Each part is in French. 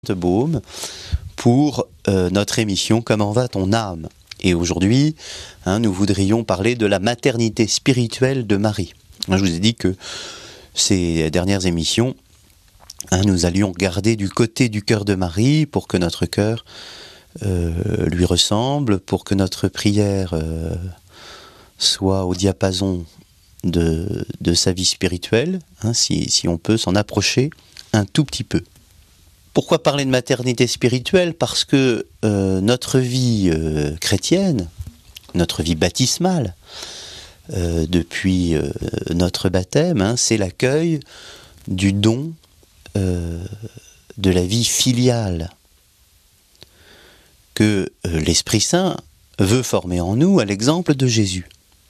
de Baume pour notre émission Comment va ton âme? Et aujourd'hui, nous voudrions parler de la maternité spirituelle de Marie. Je vous ai dit que ces dernières émissions, nous allions regarder du côté du cœur de Marie pour que notre cœur lui ressemble, pour que notre prière soit au diapason de sa vie spirituelle, si on peut s'en approcher un tout petit peu. Pourquoi parler de maternité spirituelle? Parce que notre vie chrétienne, notre vie baptismale, depuis notre baptême, c'est l'accueil du don de la vie filiale que l'Esprit Saint veut former en nous à l'exemple de Jésus.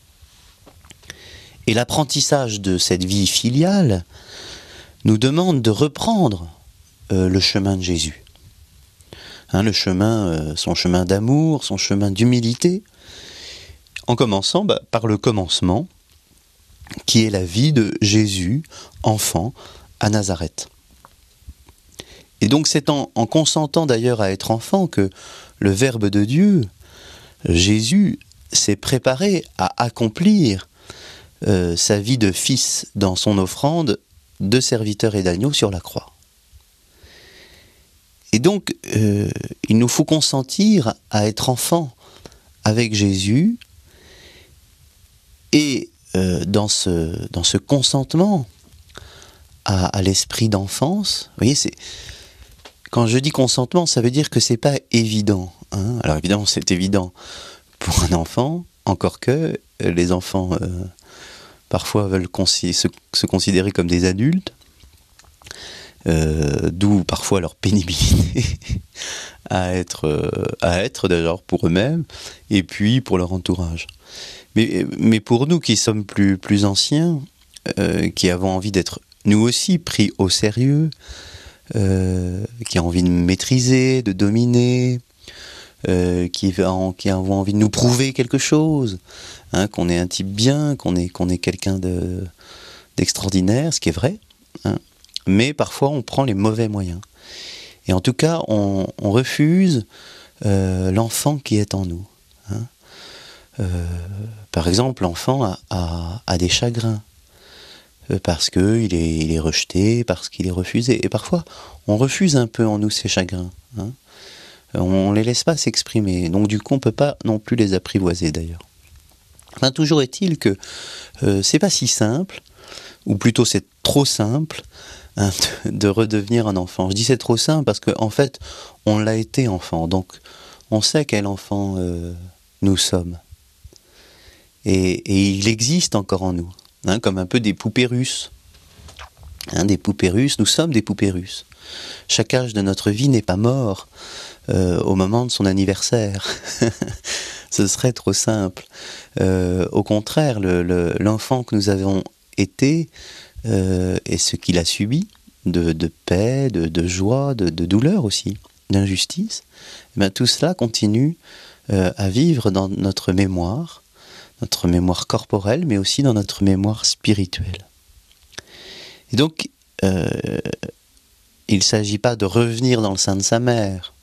Et l'apprentissage de cette vie filiale nous demande de reprendre le chemin de Jésus. Le chemin, son chemin d'amour, son chemin d'humilité, en commençant par le commencement, qui est la vie de Jésus, enfant, à Nazareth. Et donc c'est en consentant d'ailleurs à être enfant que le Verbe de Dieu, Jésus, s'est préparé à accomplir sa vie de fils dans son offrande de serviteur et d'agneau sur la croix. Et donc, il nous faut consentir à être enfant avec Jésus, et dans ce consentement à l'esprit d'enfance, vous voyez, quand je dis consentement, ça veut dire que c'est pas évident. Alors évidemment, c'est évident pour un enfant, encore que les enfants parfois veulent se considérer comme des adultes. D'où parfois leur pénibilité à être d'ailleurs pour eux-mêmes et puis pour leur entourage. Mais pour nous qui sommes plus anciens, qui avons envie d'être nous aussi pris au sérieux, qui avons envie de maîtriser, de dominer, qui avons envie de nous prouver quelque chose, qu'on est un type bien, qu'on est quelqu'un d'extraordinaire, ce qui est vrai, mais parfois on prend les mauvais moyens. Et en tout cas, on refuse l'enfant qui est en nous. Par exemple, l'enfant a des chagrins, parce qu'il est rejeté, parce qu'il est refusé. Et parfois, on refuse un peu en nous ces chagrins. On ne les laisse pas s'exprimer. Donc du coup, on ne peut pas non plus les apprivoiser d'ailleurs. Toujours est-il que c'est pas si simple, ou plutôt c'est trop simple, de redevenir un enfant. Je dis c'est trop simple parce qu'en fait, on l'a été enfant, donc on sait quel enfant nous sommes. Et il existe encore en nous, comme un peu des poupées russes. Des poupées russes, nous sommes des poupées russes. Chaque âge de notre vie n'est pas mort au moment de son anniversaire. Ce serait trop simple. Au contraire, l'enfant que nous avons été, et ce qu'il a subi, de paix, de joie, de douleur aussi, d'injustice, tout cela continue à vivre dans notre mémoire corporelle, mais aussi dans notre mémoire spirituelle. Et donc, il ne s'agit pas de revenir dans le sein de sa mère,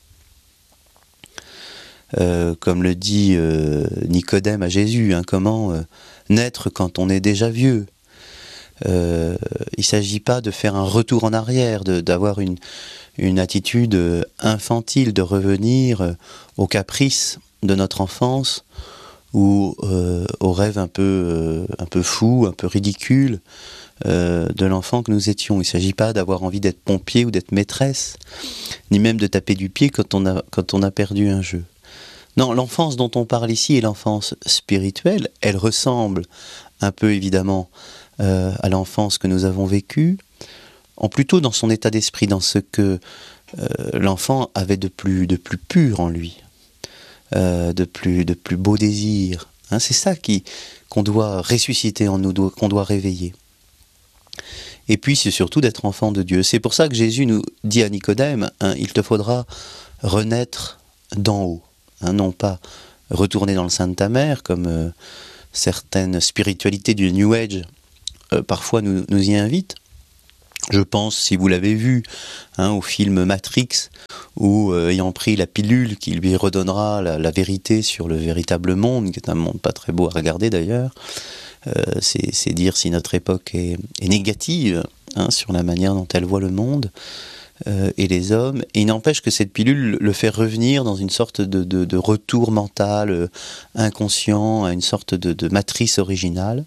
comme le dit Nicodème à Jésus, comment naître quand on est déjà vieux. Il ne s'agit pas de faire un retour en arrière, d'avoir une attitude infantile, de revenir aux caprices de notre enfance ou aux rêves un peu fous, un peu ridicules de l'enfant que nous étions. Il ne s'agit pas d'avoir envie d'être pompier ou d'être maîtresse, ni même de taper du pied quand on a perdu un jeu. Non, l'enfance dont on parle ici est l'enfance spirituelle. Elle ressemble un peu évidemment à l'enfance que nous avons vécue, plutôt dans son état d'esprit, dans ce que l'enfant avait de plus pur en lui, de plus beaux désirs. C'est ça qu'on doit ressusciter en nous, qu'on doit réveiller. Et puis c'est surtout d'être enfant de Dieu. C'est pour ça que Jésus nous dit à Nicodème, il te faudra renaître d'en haut, non pas retourner dans le sein de ta mère, comme certaines spiritualités du New Age parfois nous y invitent, Je pense, si vous l'avez vu, au film Matrix, où ayant pris la pilule qui lui redonnera la vérité sur le véritable monde, qui est un monde pas très beau à regarder d'ailleurs, c'est dire si notre époque est négative sur la manière dont elle voit le monde et les hommes. Et il n'empêche que cette pilule le fait revenir dans une sorte de retour mental inconscient, à une sorte de matrice originelle.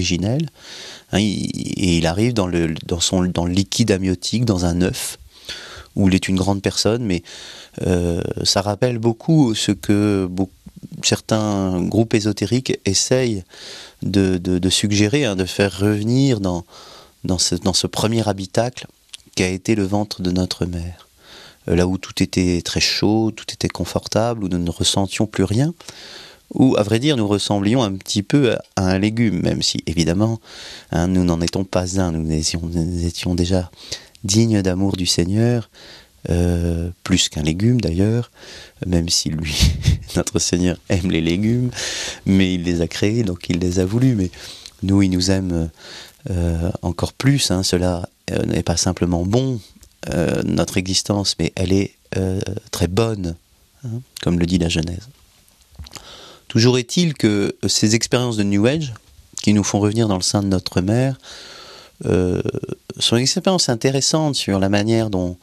Et il arrive dans le liquide amniotique, dans un œuf, où il est une grande personne, mais ça rappelle beaucoup ce que certains groupes ésotériques essayent de suggérer, de faire revenir dans ce premier habitacle qui a été le ventre de notre mère. Là où tout était très chaud, tout était confortable, où nous ne ressentions plus rien, où, à vrai dire, nous ressemblions un petit peu à un légume, même si, évidemment, nous n'en étions pas un, nous étions déjà dignes d'amour du Seigneur, plus qu'un légume d'ailleurs, même si lui, notre Seigneur, aime les légumes, mais il les a créés, donc il les a voulus, mais nous, il nous aime encore plus, cela n'est pas simplement bon, notre existence, mais elle est très bonne, comme le dit la Genèse. Toujours est-il que ces expériences de New Age, qui nous font revenir dans le sein de notre mère, sont des expériences intéressantes sur la manière dont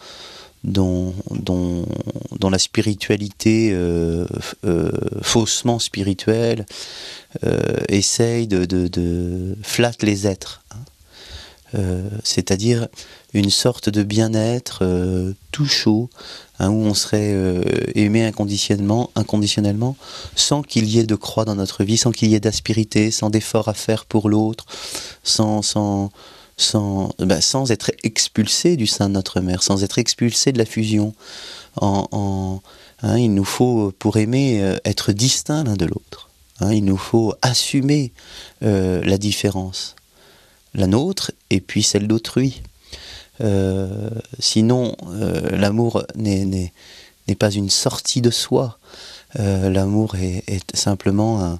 la spiritualité, faussement spirituelle, essaye de flatte les êtres. C'est-à-dire une sorte de bien-être tout chaud, où on serait aimé inconditionnellement, sans qu'il y ait de croix dans notre vie, sans qu'il y ait d'aspérité, sans d'efforts à faire pour l'autre, sans être expulsé du sein de notre mère, sans être expulsé de la fusion. Il nous faut, pour aimer, être distincts l'un de l'autre. Il nous faut assumer la différence, la nôtre et puis celle d'autrui. Sinon, l'amour n'est pas une sortie de soi. L'amour est simplement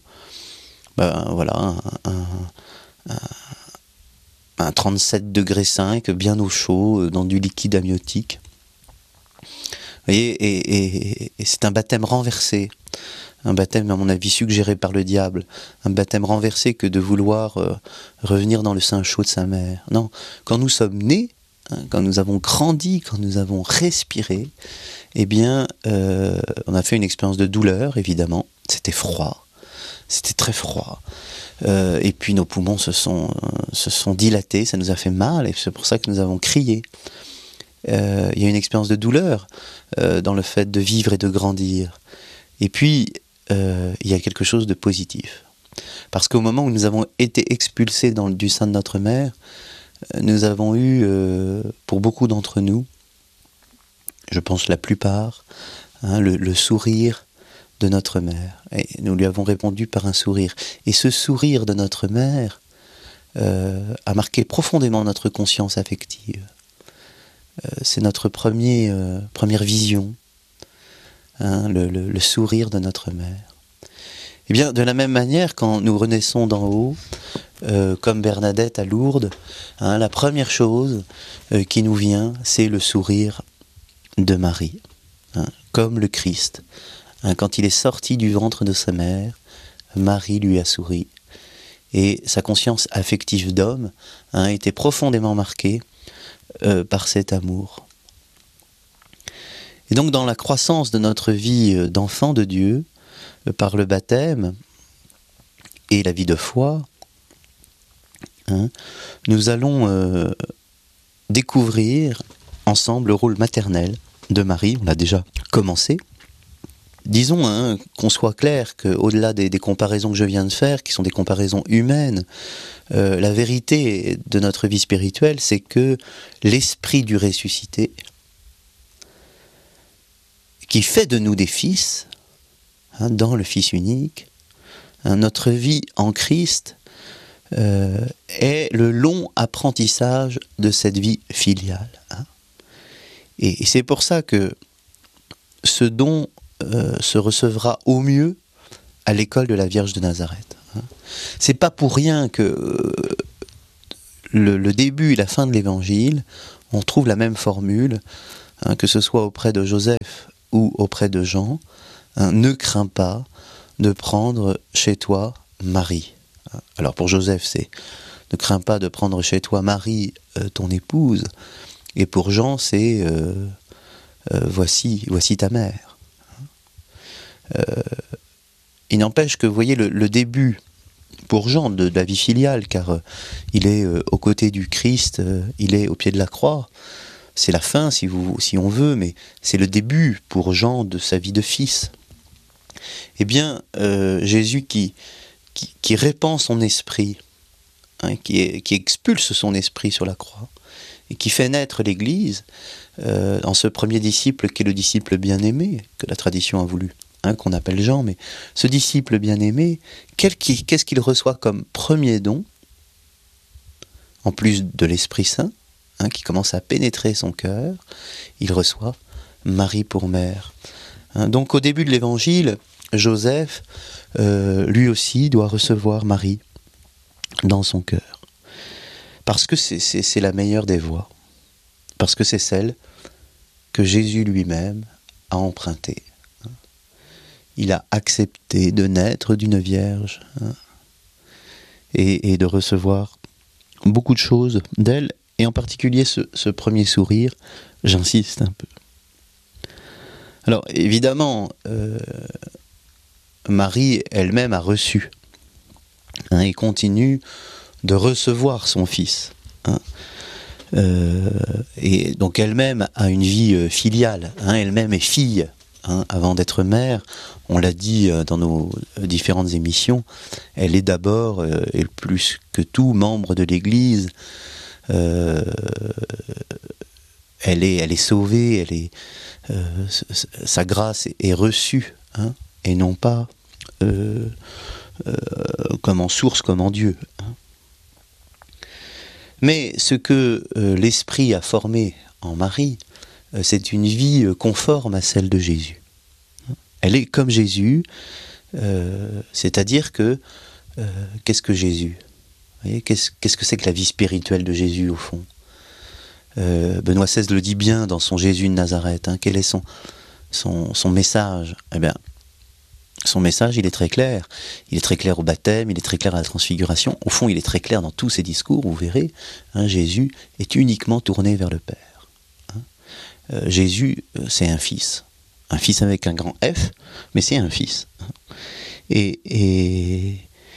un 37,5 bien au chaud, dans du liquide amniotique. Vous voyez, et c'est un baptême renversé. Un baptême, à mon avis, suggéré par le diable. Un baptême renversé que de vouloir revenir dans le sein chaud de sa mère. Non, quand nous sommes nés, quand nous avons grandi, quand nous avons respiré, eh bien, on a fait une expérience de douleur, évidemment. C'était froid. C'était très froid. Et puis nos poumons se sont dilatés, ça nous a fait mal, et c'est pour ça que nous avons crié. Il y a une expérience de douleur dans le fait de vivre et de grandir. Et puis, il y a quelque chose de positif. Parce qu'au moment où nous avons été expulsés du sein de notre mère, nous avons eu, pour beaucoup d'entre nous, je pense la plupart, le sourire de notre mère. Et nous lui avons répondu par un sourire. Et ce sourire de notre mère a marqué profondément notre conscience affective. C'est notre première vision, le sourire de notre mère. Eh bien, de la même manière, quand nous renaissons d'en haut, comme Bernadette à Lourdes, la première chose qui nous vient, c'est le sourire de Marie, comme le Christ. Quand il est sorti du ventre de sa mère, Marie lui a souri. Et sa conscience affective d'homme était profondément marquée par cet amour. Et donc dans la croissance de notre vie d'enfant de Dieu, par le baptême et la vie de foi, nous allons découvrir ensemble le rôle maternel de Marie. On l'a déjà commencé. Disons qu'on soit clair qu'au-delà des comparaisons que je viens de faire, qui sont des comparaisons humaines, la vérité de notre vie spirituelle, c'est que l'esprit du ressuscité, qui fait de nous des fils, dans le Fils unique, notre vie en Christ est le long apprentissage de cette vie filiale. Et c'est pour ça que ce don se recevra au mieux à l'école de la Vierge de Nazareth. C'est pas pour rien que le début et la fin de l'Évangile, on trouve la même formule, que ce soit auprès de Joseph ou auprès de Jean, ne crains pas de prendre chez toi Marie. Alors pour Joseph, c'est ne crains pas de prendre chez toi Marie, ton épouse, et pour Jean, c'est voici ta mère. Il n'empêche que, vous voyez, le début pour Jean de la vie filiale, car il est aux côtés du Christ, il est au pied de la croix. C'est la fin, si on veut, mais c'est le début pour Jean de sa vie de fils. Eh bien, Jésus qui répand son esprit, qui expulse son esprit sur la croix, et qui fait naître l'Église, en ce premier disciple qui est le disciple bien-aimé, que la tradition a voulu, qu'on appelle Jean, mais ce disciple bien-aimé, qu'est-ce qu'il reçoit comme premier don, en plus de l'Esprit Saint, qui commence à pénétrer son cœur? Il reçoit Marie pour mère. Donc au début de l'Évangile, Joseph, lui aussi, doit recevoir Marie dans son cœur. Parce que c'est la meilleure des voies. Parce que c'est celle que Jésus lui-même a empruntée. Il a accepté de naître d'une vierge et de recevoir beaucoup de choses d'elle, et en particulier ce premier sourire, j'insiste un peu. Alors évidemment, Marie elle-même a reçu et continue de recevoir son fils. Et donc elle-même a une vie filiale, elle-même est fille. Avant d'être mère, on l'a dit dans nos différentes émissions, elle est d'abord, et plus que tout, membre de l'Église. Elle est sauvée, sa grâce est reçue, et non pas comme en source, comme en Dieu. Mais ce que l'Esprit a formé en Marie, c'est une vie conforme à celle de Jésus. Elle est comme Jésus, c'est-à-dire que, qu'est-ce que Jésus ? Vous voyez, qu'est-ce que c'est que la vie spirituelle de Jésus, au fond ? Benoît XVI le dit bien dans son Jésus de Nazareth. Quel est son message ? Eh bien, son message, il est très clair. Il est très clair au baptême, il est très clair à la transfiguration. Au fond, il est très clair dans tous ses discours, vous verrez. Jésus est uniquement tourné vers le Père. Jésus, c'est un fils avec un grand F, mais c'est un fils. Et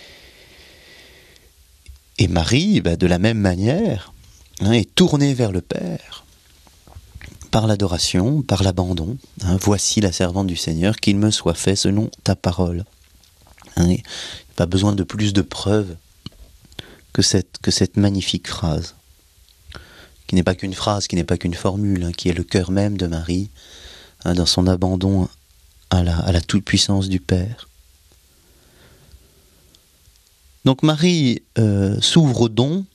Marie, de la même manière, est tournée vers le Père par l'adoration, par l'abandon. Voici la servante du Seigneur, qu'il me soit fait selon ta parole. Il n'y a pas besoin de plus de preuves que cette magnifique phrase, qui n'est pas qu'une phrase, qui n'est pas qu'une formule, qui est le cœur même de Marie, dans son abandon à la toute-puissance du Père. Donc Marie s'ouvre au don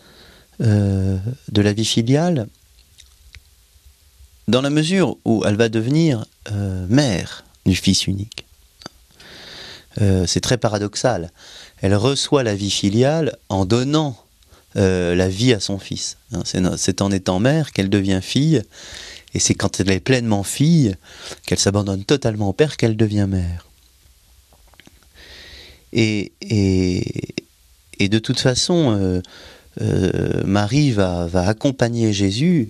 de la vie filiale dans la mesure où elle va devenir mère du Fils unique. C'est très paradoxal. Elle reçoit la vie filiale en donnant la vie à son fils. C'est en étant mère qu'elle devient fille, et c'est quand elle est pleinement fille qu'elle s'abandonne totalement au Père qu'elle devient mère. Et de toute façon, Marie va accompagner Jésus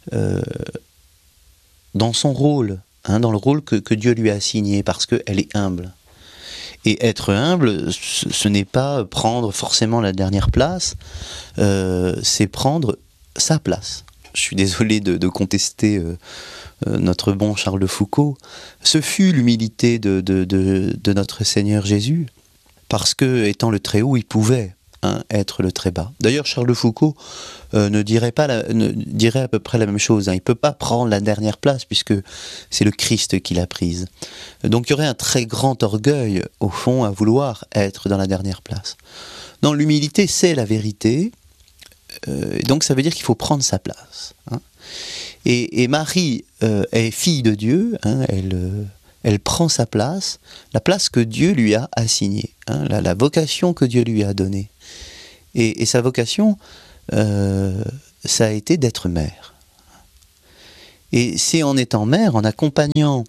dans son rôle, dans le rôle que Dieu lui a assigné, parce qu'elle est humble. Et être humble, ce n'est pas prendre forcément la dernière place, c'est prendre sa place. Je suis désolé de contester notre bon Charles de Foucault. Ce fut l'humilité de notre Seigneur Jésus, parce que, étant le très haut, il pouvait être le très bas. D'ailleurs, Charles de Foucault dirait à peu près la même chose. Il ne peut pas prendre la dernière place, puisque c'est le Christ qui l'a prise. Donc il y aurait un très grand orgueil, au fond, à vouloir être dans la dernière place. Non, l'humilité, c'est la vérité. Donc ça veut dire qu'il faut prendre sa place. Et Marie est fille de Dieu, elle prend sa place, la place que Dieu lui a assignée, la vocation que Dieu lui a donnée. Et sa vocation, ça a été d'être mère. Et c'est en étant mère, en accompagnant,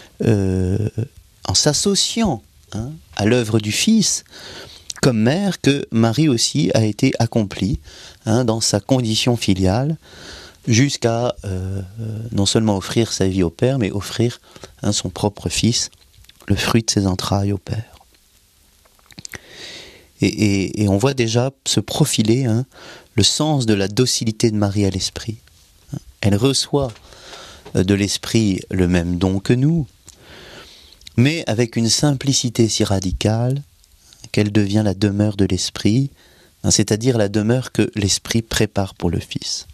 en s'associant à l'œuvre du Fils, comme mère, que Marie aussi a été accomplie dans sa condition filiale, jusqu'à non seulement offrir sa vie au Père, mais offrir son propre Fils, le fruit de ses entrailles au Père. Et on voit déjà se profiler le sens de la docilité de Marie à l'Esprit. Elle reçoit de l'Esprit le même don que nous, mais avec une simplicité si radicale qu'elle devient la demeure de l'Esprit, c'est-à-dire la demeure que l'Esprit prépare pour le Fils.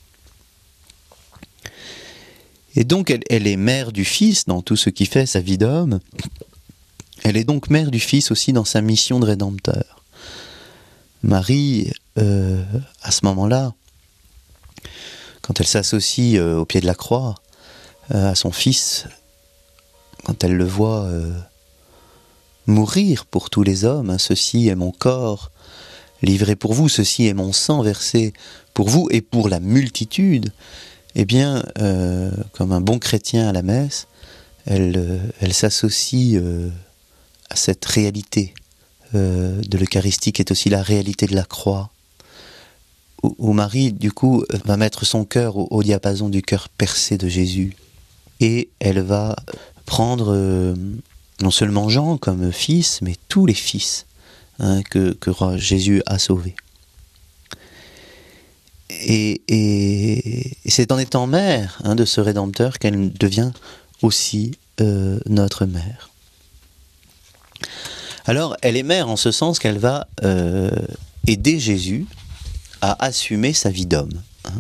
Et donc elle est mère du Fils dans tout ce qui fait sa vie d'homme. Elle est donc mère du Fils aussi dans sa mission de Rédempteur. Marie, à ce moment-là, quand elle s'associe au pied de la croix à son Fils, quand elle le voit mourir pour tous les hommes, ceci est mon corps livré pour vous, ceci est mon sang versé pour vous et pour la multitude, eh bien, comme un bon chrétien à la messe, elle s'associe à cette réalité de l'Eucharistie qui est aussi la réalité de la croix, où Marie, du coup, va mettre son cœur au diapason du cœur percé de Jésus. Et elle va prendre non seulement Jean comme fils, mais tous les fils que Jésus a sauvés. Et c'est en étant mère de ce Rédempteur qu'elle devient aussi notre mère. Alors, elle est mère en ce sens qu'elle va aider Jésus à assumer sa vie d'homme.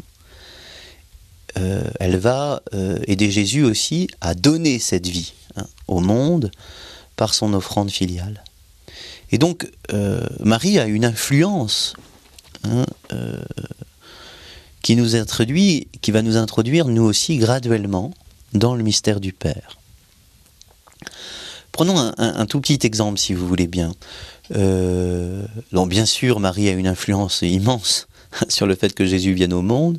Elle va aider Jésus aussi à donner cette vie au monde par son offrande filiale. Et donc, Marie a une influence qui va nous introduire, nous aussi, graduellement, dans le mystère du Père. Prenons un tout petit exemple, si vous voulez bien. Donc, bien sûr, Marie a une influence immense sur le fait que Jésus vienne au monde,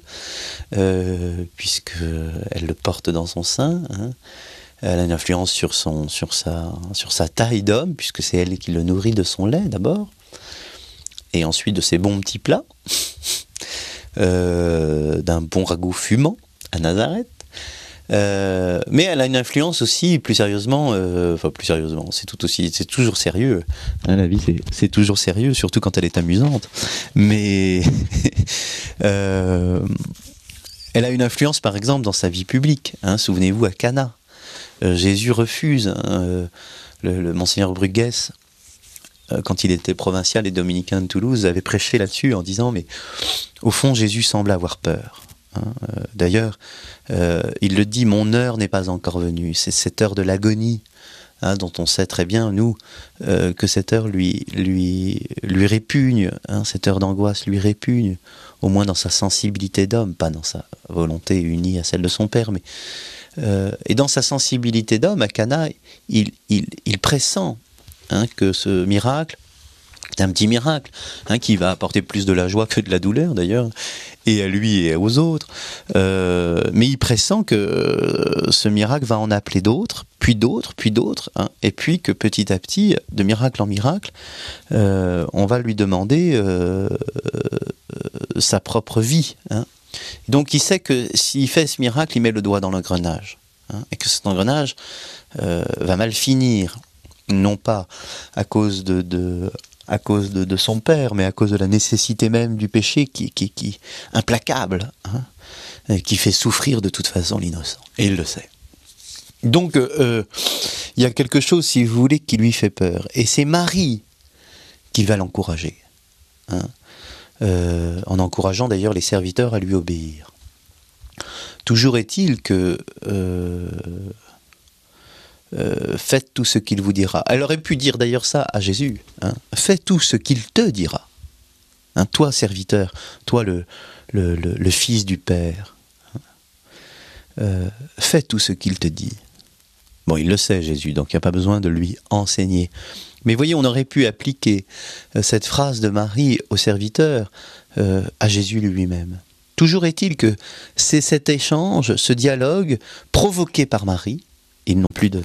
puisqu'elle le porte dans son sein. Elle a une influence sur sa taille d'homme, puisque c'est elle qui le nourrit de son lait d'abord, et ensuite de ses bons petits plats, d'un bon ragoût fumant à Nazareth. Mais elle a une influence aussi plus sérieusement, c'est toujours sérieux. La vie c'est toujours sérieux, surtout quand elle est amusante. Mais elle a une influence par exemple dans sa vie publique. Souvenez-vous à Cana, Jésus refuse. Le Monseigneur Bruguès, quand il était provincial et dominicain de Toulouse, avait prêché là-dessus en disant mais au fond Jésus semble avoir peur. D'ailleurs, il le dit, mon heure n'est pas encore venue. C'est cette heure de l'agonie, dont on sait très bien, nous, que cette heure lui répugne, cette heure d'angoisse lui répugne, au moins dans sa sensibilité d'homme, pas dans sa volonté unie à celle de son père, mais et dans sa sensibilité d'homme, à Cana, il pressent que ce miracle, c'est un petit miracle, qui va apporter plus de la joie que de la douleur d'ailleurs, et à lui et aux autres, mais il pressent que ce miracle va en appeler d'autres, puis d'autres, et puis que petit à petit, de miracle en miracle, on va lui demander sa propre vie. Donc il sait que s'il fait ce miracle, il met le doigt dans l'engrenage, et que cet engrenage va mal finir, non pas à cause de son père, mais à cause de la nécessité même du péché qui implacable, qui fait souffrir de toute façon l'innocent. Et il le sait. Donc, il y a quelque chose, si vous voulez, qui lui fait peur. Et c'est Marie qui va l'encourager. En encourageant d'ailleurs les serviteurs à lui obéir. Toujours est-il que... faites tout ce qu'il vous dira. Elle aurait pu dire d'ailleurs ça à Jésus. Fais tout ce qu'il te dira. Toi, serviteur, toi, le fils du Père. Fais tout ce qu'il te dit. Bon, il le sait, Jésus, donc il n'y a pas besoin de lui enseigner. Mais voyez, on aurait pu appliquer cette phrase de Marie au serviteur à Jésus lui-même. Toujours est-il que c'est cet échange, ce dialogue provoqué par Marie, ils n'ont plus de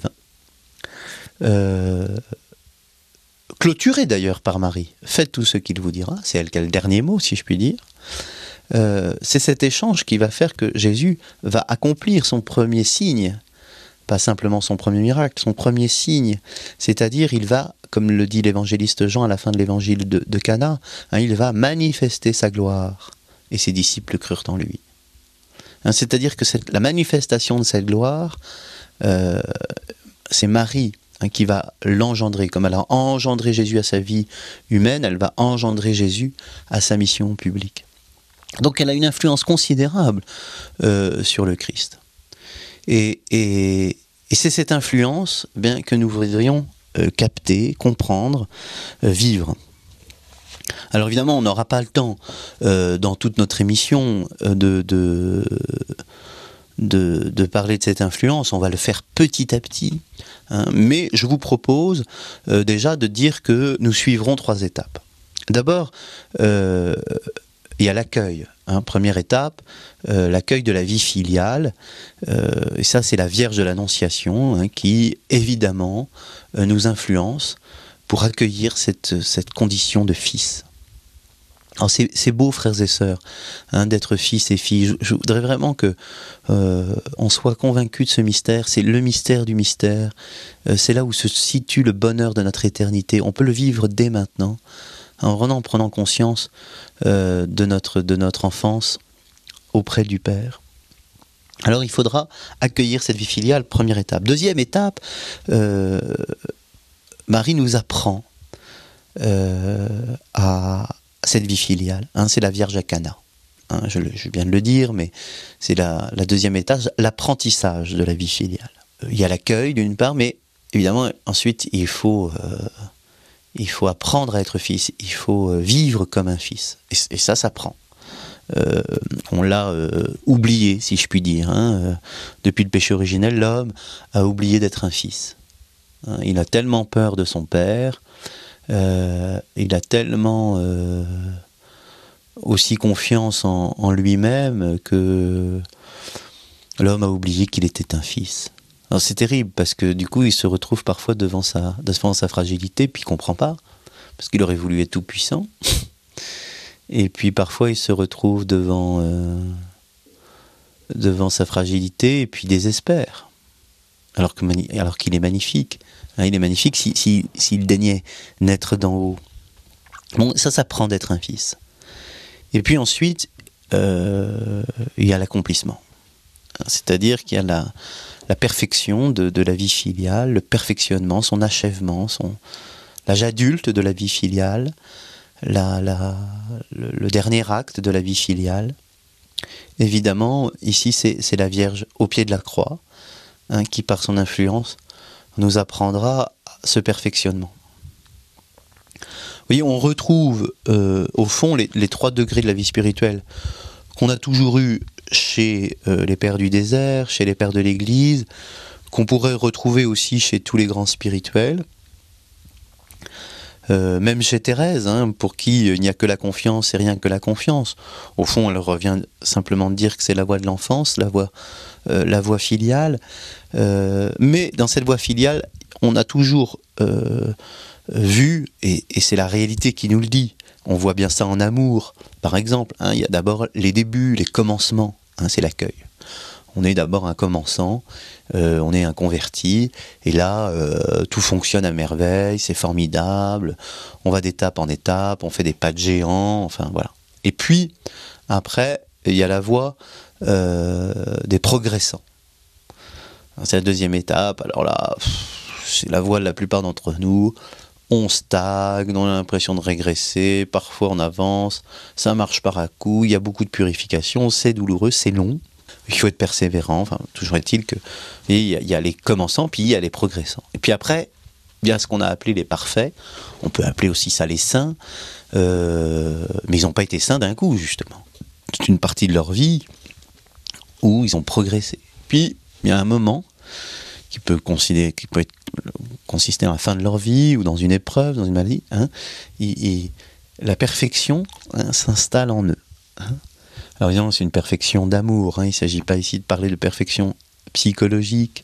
vin, clôturé d'ailleurs par Marie. Faites tout ce qu'il vous dira, c'est elle qui a le dernier mot, si je puis dire. C'est cet échange qui va faire que Jésus va accomplir son premier signe, pas simplement son premier miracle, son premier signe, c'est-à-dire il va, comme le dit l'évangéliste Jean à la fin de l'évangile de Cana, il va manifester sa gloire, et ses disciples crurent en lui. C'est-à-dire que la manifestation de cette gloire, c'est Marie qui va l'engendrer, comme elle a engendré Jésus à sa vie humaine, elle va engendrer Jésus à sa mission publique. Donc elle a une influence considérable sur le Christ. Et c'est cette influence que nous voudrions capter, comprendre, vivre. Alors évidemment, on n'aura pas le temps, dans toute notre émission, de parler de cette influence. On va le faire petit à petit. Mais je vous propose déjà de dire que nous suivrons 3 étapes. D'abord, il y a l'accueil. Première étape, l'accueil de la vie filiale. Et ça, c'est la Vierge de l'Annonciation qui, évidemment, nous influence pour accueillir cette condition de fils. Alors c'est beau, frères et sœurs, d'être fils et filles. Je voudrais vraiment que on soit convaincus de ce mystère. C'est le mystère du mystère. C'est là où se situe le bonheur de notre éternité. On peut le vivre dès maintenant, en prenant conscience de notre enfance auprès du Père. Alors il faudra accueillir cette vie filiale, première étape. Deuxième étape, Marie nous apprend à cette vie filiale. C'est la Vierge à Cana. Je viens de le dire, mais c'est la deuxième étape, l'apprentissage de la vie filiale. Il y a l'accueil d'une part, mais évidemment ensuite il faut apprendre à être fils, il faut vivre comme un fils. Et ça s'apprend. On l'a oublié, si je puis dire. Depuis le péché originel, l'homme a oublié d'être un fils. Il a tellement peur de son père, il a tellement aussi confiance en lui-même que l'homme a oublié qu'il était un fils. Alors c'est terrible parce que du coup il se retrouve parfois devant sa fragilité, puis il comprend pas, parce qu'il aurait voulu être tout puissant. Et puis parfois il se retrouve devant sa fragilité et puis désespère, alors qu'il est magnifique. Il est magnifique s'il daignait naître d'en haut. Bon, ça s'apprend d'être un fils. Et puis ensuite, il y a l'accomplissement. C'est-à-dire qu'il y a la perfection de la vie filiale, le perfectionnement, son achèvement, l'âge adulte de la vie filiale, le dernier acte de la vie filiale. Évidemment, ici, c'est la Vierge au pied de la croix, qui, par son influence, nous apprendra ce perfectionnement. Vous voyez, on retrouve au fond les 3 degrés de la vie spirituelle qu'on a toujours eu chez les pères du désert, chez les pères de l'Église, qu'on pourrait retrouver aussi chez tous les grands spirituels, même chez Thérèse, pour qui il n'y a que la confiance et rien que la confiance. Au fond, elle revient simplement de dire que c'est la voie de l'enfance, la voie filiale. Mais dans cette voie filiale, on a toujours vu, et c'est la réalité qui nous le dit, on voit bien ça en amour, par exemple. Il y a d'abord les débuts, les commencements, c'est l'accueil. On est d'abord un commençant, on est un converti, et là, tout fonctionne à merveille, c'est formidable, on va d'étape en étape, on fait des pas de géant, enfin voilà. Et puis, après, il y a la voie des progressants. C'est la deuxième étape, alors là, c'est la voie de la plupart d'entre nous, on stagne, on a l'impression de régresser, parfois on avance, ça marche par à coup, il y a beaucoup de purification, c'est douloureux, c'est long, il faut être persévérant, toujours est-il que il y a les commençants, puis il y a les progressants. Et puis après, il y a ce qu'on a appelé les parfaits, on peut appeler aussi ça les saints, mais ils n'ont pas été saints d'un coup, justement. C'est une partie de leur vie où ils ont progressé. Puis, il y a un moment qui peut consister à la fin de leur vie, ou dans une épreuve, dans une maladie, ils la perfection s'installe en eux. Alors évidemment, c'est une perfection d'amour. Il ne s'agit pas ici de parler de perfection psychologique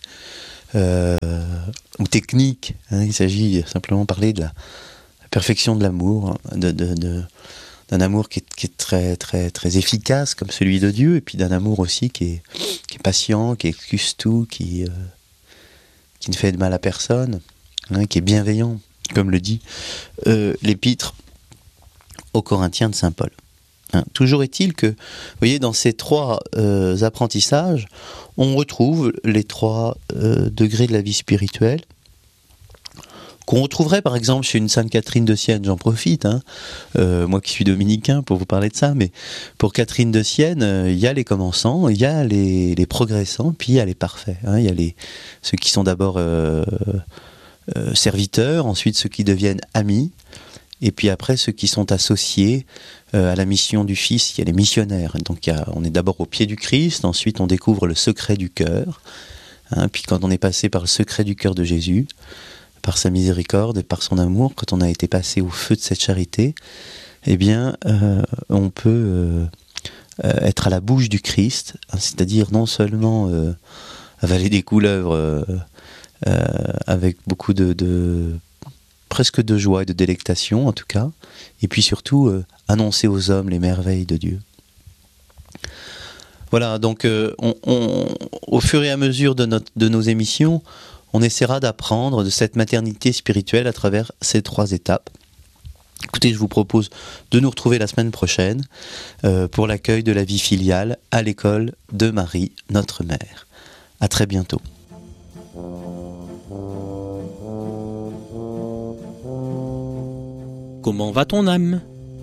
ou technique. Il s'agit simplement de parler de la perfection de l'amour, d'un amour qui est très, très, très efficace comme celui de Dieu, et puis d'un amour aussi qui est patient, qui excuse tout, qui ne fait de mal à personne, qui est bienveillant, comme le dit l'épître aux Corinthiens de saint Paul. Toujours est-il que, vous voyez, dans ces trois apprentissages, on retrouve les trois degrés de la vie spirituelle, qu'on retrouverait par exemple chez une Sainte Catherine de Sienne. J'en profite, moi qui suis dominicain, pour vous parler de ça, mais pour Catherine de Sienne, il y a les commençants, il y a les progressants, puis il y a les parfaits. Il y a ceux qui sont d'abord serviteurs, ensuite ceux qui deviennent amis, et puis après ceux qui sont associés à la mission du Fils. Il y a les missionnaires. Donc on est d'abord au pied du Christ, ensuite on découvre le secret du cœur, puis quand on est passé par le secret du cœur de Jésus, par sa miséricorde et par son amour, quand on a été passé au feu de cette charité, eh bien, on peut être à la bouche du Christ, c'est-à-dire non seulement avaler des couleuvres avec beaucoup presque de joie et de délectation en tout cas, et puis surtout annoncer aux hommes les merveilles de Dieu. Voilà, donc au fur et à mesure de nos émissions, on essaiera d'apprendre de cette maternité spirituelle à travers ces trois étapes. Écoutez, je vous propose de nous retrouver la semaine prochaine pour l'accueil de la vie filiale à l'école de Marie, notre mère. À très bientôt. Comment va ton âme ?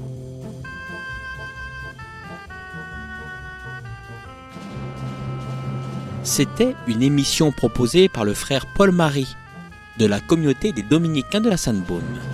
C'était une émission proposée par le frère Paul Marie de la communauté des Dominicains de la Sainte-Baume.